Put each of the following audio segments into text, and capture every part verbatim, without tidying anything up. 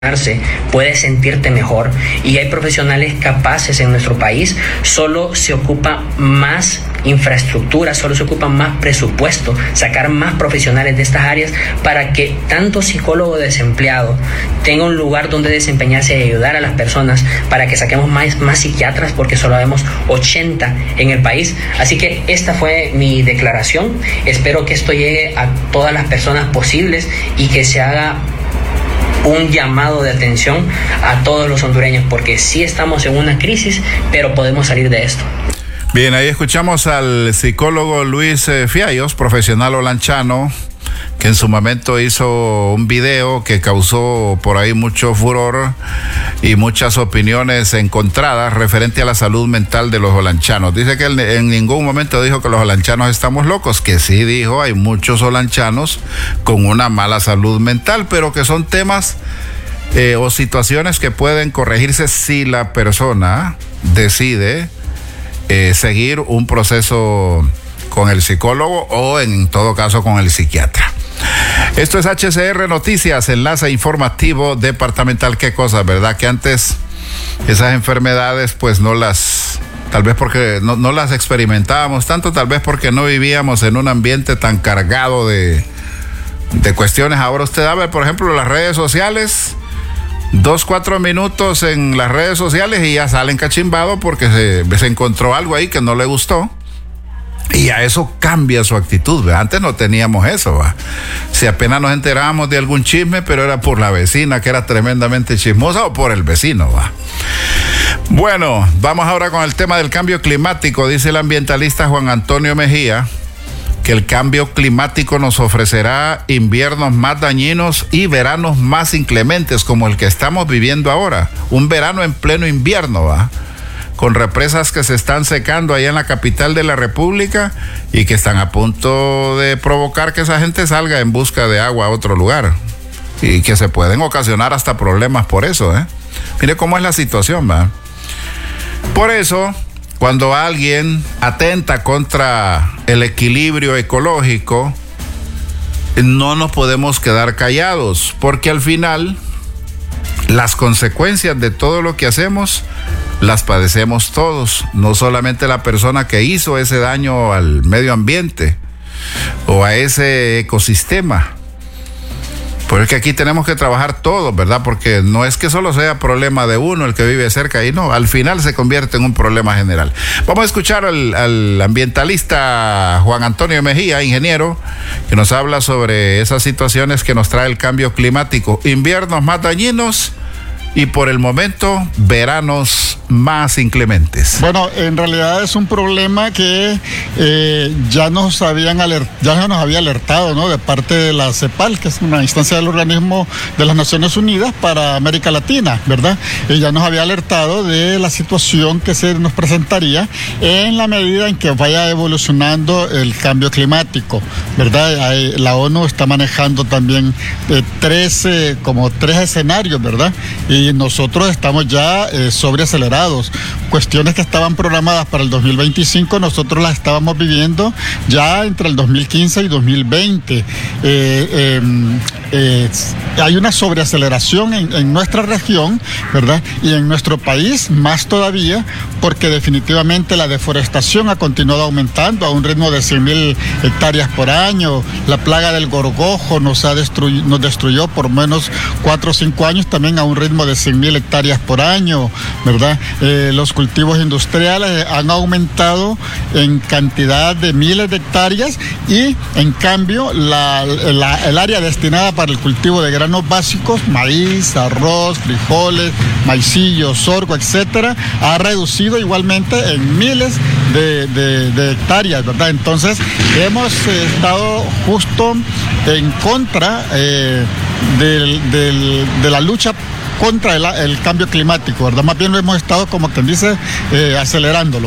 puedes sentirte mejor, y hay profesionales capaces en nuestro país. Solo se ocupa más infraestructura, solo se ocupa más presupuesto, sacar más profesionales de estas áreas para que tanto psicólogo desempleado tenga un lugar donde desempeñarse y ayudar a las personas, para que saquemos más, más psiquiatras, porque solo vemos ochenta en el país. Así que esta fue mi declaración. Espero que esto llegue a todas las personas posibles y que se haga un llamado de atención a todos los hondureños, porque sí estamos en una crisis, pero podemos salir de esto. Bien, ahí escuchamos al psicólogo Luis eh, Fiallos, profesional olanchano, que en su momento hizo un video que causó por ahí mucho furor y muchas opiniones encontradas referente a la salud mental de los olanchanos. Dice que en ningún momento dijo que los olanchanos estamos locos, que sí dijo, hay muchos olanchanos con una mala salud mental, pero que son temas eh, o situaciones que pueden corregirse si la persona decide eh, seguir un proceso con el psicólogo o en todo caso con el psiquiatra. Esto es H C R Noticias, enlace informativo departamental. Qué cosa, ¿verdad? Que antes esas enfermedades pues no las, tal vez porque no, no las experimentábamos tanto, tal vez porque no vivíamos en un ambiente tan cargado de, de cuestiones. Ahora usted a ver, por ejemplo, las redes sociales, dos, cuatro minutos en las redes sociales y ya salen cachimbados porque se, se encontró algo ahí que no le gustó. Y a eso cambia su actitud, ¿verdad? Antes no teníamos eso, ¿verdad? Si apenas nos enterábamos de algún chisme, pero era por la vecina que era tremendamente chismosa o por el vecino, ¿verdad? Bueno, vamos ahora con el tema del cambio climático. Dice el ambientalista Juan Antonio Mejía que el cambio climático nos ofrecerá inviernos más dañinos y veranos más inclementes, como el que estamos viviendo ahora. Un verano en pleno invierno, ¿verdad? Con represas que se están secando allá en la capital de la República y que están a punto de provocar que esa gente salga en busca de agua a otro lugar y que se pueden ocasionar hasta problemas por eso, ¿eh? Mire cómo es la situación, ¿va? Por eso, cuando alguien atenta contra el equilibrio ecológico, no nos podemos quedar callados, porque al final las consecuencias de todo lo que hacemos las padecemos todos, no solamente la persona que hizo ese daño al medio ambiente o a ese ecosistema. Por eso que aquí tenemos que trabajar todos, ¿verdad? Porque no es que solo sea problema de uno el que vive cerca y no, al final se convierte en un problema general. Vamos a escuchar al, al ambientalista Juan Antonio Mejía, ingeniero, que nos habla sobre esas situaciones que nos trae el cambio climático. Inviernos más dañinos y por el momento veranos más inclementes. Bueno, en realidad es un problema que eh, ya nos habían alert, ya nos había alertado, ¿no?, de parte de la CEPAL, que es una instancia del organismo de las Naciones Unidas para América Latina, ¿verdad? Y ya nos había alertado de la situación que se nos presentaría en la medida en que vaya evolucionando el cambio climático, ¿verdad? Hay, la ONU está manejando también eh, tres, eh, como tres escenarios, ¿verdad? Y nosotros estamos ya eh, sobreacelerados. Cuestiones que estaban programadas para el dos mil veinticinco, nosotros las estábamos viviendo ya entre el dos mil quince y dos mil veinte. Eh, eh, eh, hay una sobreaceleración en, en nuestra región, ¿verdad? Y en nuestro país más todavía, porque definitivamente la deforestación ha continuado aumentando a un ritmo de cien mil hectáreas por año. La plaga del gorgojo nos, ha destruy, nos destruyó por menos cuatro o cinco años también a un ritmo de cien mil hectáreas por año, ¿verdad? Eh, los cultivos industriales han aumentado en cantidad de miles de hectáreas y en cambio la, la, el área destinada para el cultivo de granos básicos, maíz, arroz, frijoles, maicillo, sorgo, etcétera, ha reducido igualmente en miles de, de, de hectáreas, ¿verdad? Entonces hemos eh, estado justo en contra eh, del, del, de la lucha contra el, el cambio climático, ¿verdad? Más bien lo hemos estado, como quien dice, eh, acelerándolo.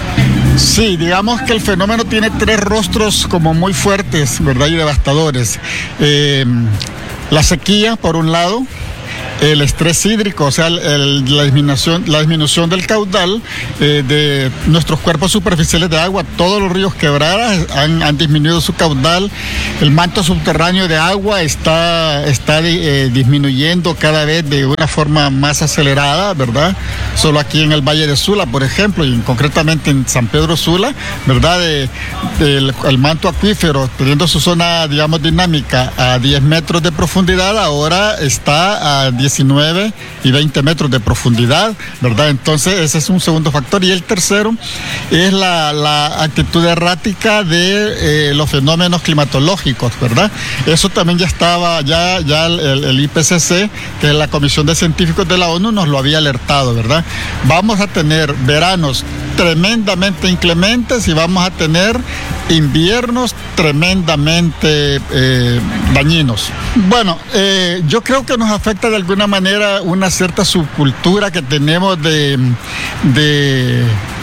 Sí, digamos que el fenómeno tiene tres rostros como muy fuertes, ¿verdad? Y devastadores. Eh, la sequía, por un lado, el estrés hídrico, o sea, el, el, la, disminución, la disminución del caudal eh, de nuestros cuerpos superficiales de agua. Todos los ríos quebradas han, han disminuido su caudal. El manto subterráneo de agua está, está eh, disminuyendo cada vez de una forma más acelerada, ¿verdad? Solo aquí en el Valle de Sula, por ejemplo, y concretamente en San Pedro Sula, ¿verdad? De, de el, el manto acuífero, teniendo su zona, digamos, dinámica a diez metros de profundidad, ahora está a diecinueve y veinte metros de profundidad, ¿verdad? Entonces ese es un segundo factor. Y el tercero es la, la actitud errática de eh, los fenómenos climatológicos, ¿verdad? Eso también ya estaba, ya, ya el, el I P C C, que es la Comisión de Científicos de la ONU, nos lo había alertado, ¿verdad? Vamos a tener veranos tremendamente inclementes y vamos a tener inviernos tremendamente eh, dañinos. Bueno, eh, yo creo que nos afecta de alguna manera una cierta subcultura que tenemos de... de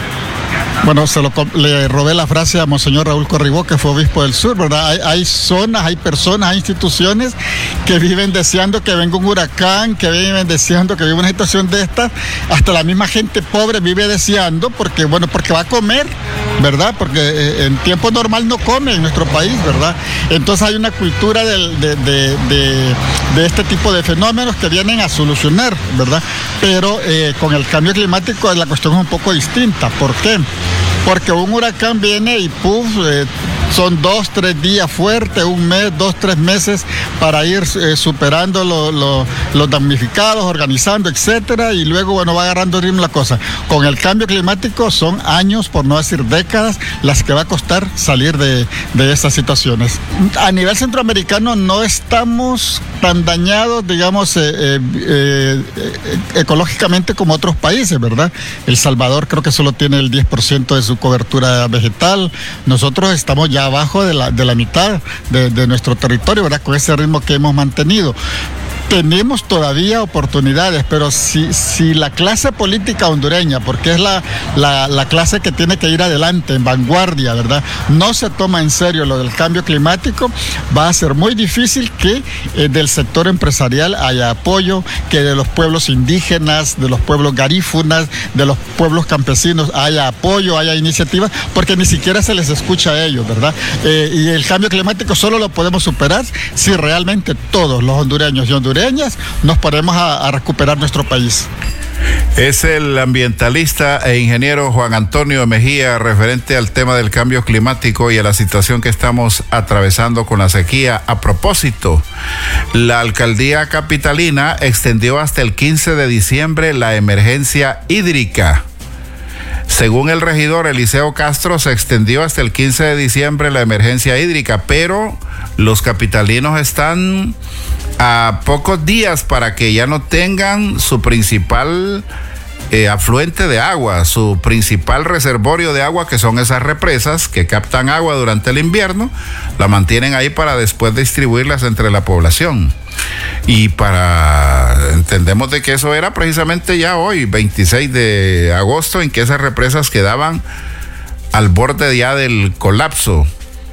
Bueno, se lo, le robé la frase a Monseñor Raúl Corribó, que fue obispo del sur, ¿verdad? Hay, hay zonas, hay personas, hay instituciones que viven deseando que venga un huracán, que viven deseando que viva una situación de esta. Hasta la misma gente pobre vive deseando porque, bueno, porque va a comer, ¿verdad? Porque eh, en tiempo normal no come en nuestro país, ¿verdad? Entonces hay una cultura de, de, de, de, de este tipo de fenómenos que vienen a solucionar, ¿verdad? Pero eh, con el cambio climático la cuestión es un poco distinta. ¿Por qué? Porque un huracán viene y puff, eh, son dos, tres días fuertes, un mes, dos, tres meses para ir eh, superando lo, lo, los damnificados, organizando, etcétera, y luego, bueno, va agarrando ritmo la cosa. Con el cambio climático son años, por no decir décadas, las que va a costar salir de, de estas situaciones. A nivel centroamericano no estamos tan dañados, digamos, eh, eh, eh, ecológicamente como otros países, ¿verdad? El Salvador creo que solo tiene el diez por ciento de su cobertura vegetal. Nosotros estamos ya abajo de la, de la mitad de, de nuestro territorio, ¿verdad? Con ese ritmo que hemos mantenido. Tenemos todavía oportunidades, pero si, si la clase política hondureña, porque es la, la, la clase que tiene que ir adelante, en vanguardia, ¿verdad?, no se toma en serio lo del cambio climático, va a ser muy difícil que eh, del sector empresarial haya apoyo, que de los pueblos indígenas, de los pueblos garífunas, de los pueblos campesinos haya apoyo, haya iniciativas, porque ni siquiera se les escucha a ellos, ¿verdad? Eh, y el cambio climático solo lo podemos superar si realmente todos los hondureños y hondureñas nos ponemos a, a recuperar nuestro país. Es el ambientalista e ingeniero Juan Antonio Mejía, referente al tema del cambio climático y a la situación que estamos atravesando con la sequía. A propósito, la alcaldía capitalina extendió hasta el quince de diciembre la emergencia hídrica. Según el regidor Eliseo Castro, se extendió hasta el quince de diciembre la emergencia hídrica, pero los capitalinos están a pocos días para que ya no tengan su principal eh, afluente de agua, su principal reservorio de agua, que son esas represas que captan agua durante el invierno, la mantienen ahí para después distribuirlas entre la población. Y para, entendemos de que eso era precisamente ya hoy, veintiséis de agosto, en que esas represas quedaban al borde ya del colapso.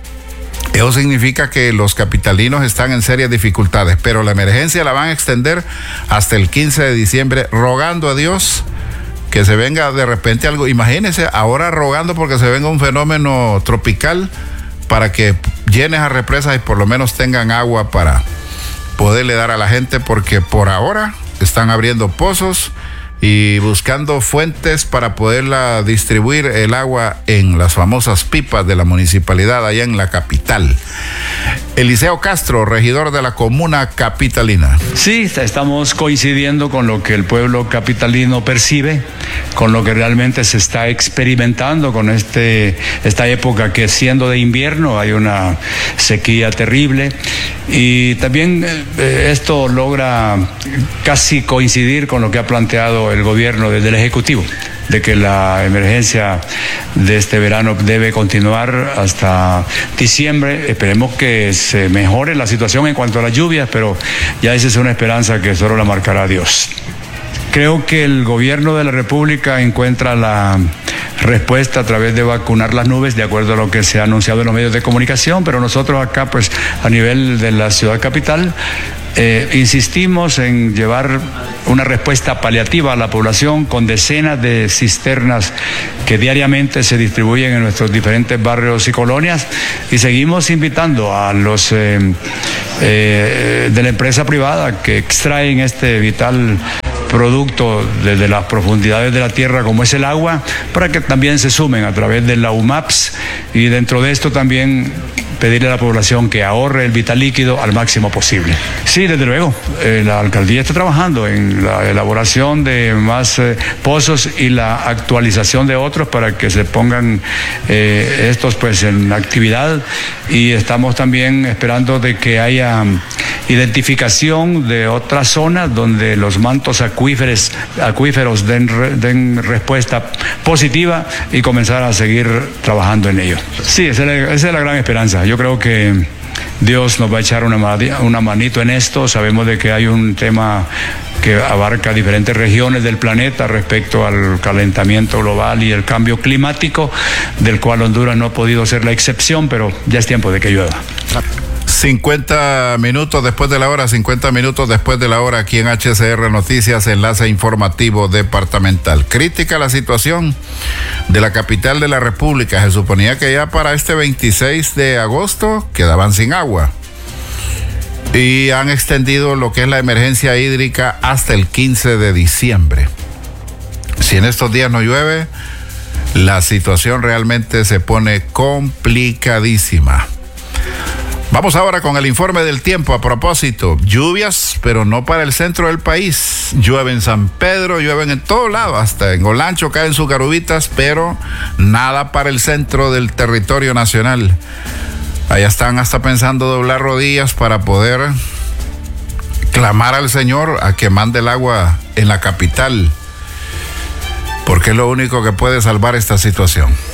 Eso significa que los capitalinos están en serias dificultades, pero la emergencia la van a extender hasta el quince de diciembre, rogando a Dios que se venga de repente algo. Imagínense, ahora rogando porque se venga un fenómeno tropical para que llene esas represas y por lo menos tengan agua para poderle dar a la gente, porque por ahora están abriendo pozos y buscando fuentes para poderla distribuir el agua en las famosas pipas de la municipalidad allá en la capital. Eliseo Castro, regidor de la comuna capitalina. Sí, estamos coincidiendo con lo que el pueblo capitalino percibe, con lo que realmente se está experimentando con este, esta época que, siendo de invierno, hay una sequía terrible, y también eh, esto logra casi coincidir con lo que ha planteado el gobierno desde el Ejecutivo, de que la emergencia de este verano debe continuar hasta diciembre. Esperemos que se mejore la situación en cuanto a las lluvias, pero ya esa es una esperanza que solo la marcará Dios. Creo que el gobierno de la República encuentra la respuesta a través de vacunar las nubes, de acuerdo a lo que se ha anunciado en los medios de comunicación, pero nosotros acá, pues a nivel de la ciudad capital, Eh, insistimos en llevar una respuesta paliativa a la población con decenas de cisternas que diariamente se distribuyen en nuestros diferentes barrios y colonias, y seguimos invitando a los eh, eh, de la empresa privada que extraen este vital producto desde las profundidades de la tierra como es el agua, para que también se sumen a través de la U MAPS, y dentro de esto también pedirle a la población que ahorre el vital líquido al máximo posible. Sí, desde luego, eh, la alcaldía está trabajando en la elaboración de más eh, pozos y la actualización de otros para que se pongan eh, estos pues en actividad, y estamos también esperando de que haya identificación de otras zonas donde los mantos acuíferos, acuíferos den, den respuesta positiva y comenzar a seguir trabajando en ello. Sí, esa es la, esa es la gran esperanza. Yo creo que Dios nos va a echar una, una manito en esto. Sabemos de que hay un tema que abarca diferentes regiones del planeta respecto al calentamiento global y el cambio climático, del cual Honduras no ha podido ser la excepción, pero ya es tiempo de que llueva. cincuenta minutos después de la hora, cincuenta minutos después de la hora, aquí en H C R Noticias, enlace informativo departamental. Crítica la situación de la capital de la República. Se suponía que ya para este veintiséis de agosto quedaban sin agua, y han extendido lo que es la emergencia hídrica hasta el quince de diciembre. Si en estos días no llueve, la situación realmente se pone complicadísima. Vamos ahora con el informe del tiempo. A propósito, lluvias, pero no para el centro del país. Llueve en San Pedro, llueven en todo lado, hasta en Olancho caen sus garubitas, pero nada para el centro del territorio nacional. Allá están hasta pensando doblar rodillas para poder clamar al Señor a que mande el agua en la capital, porque es lo único que puede salvar esta situación.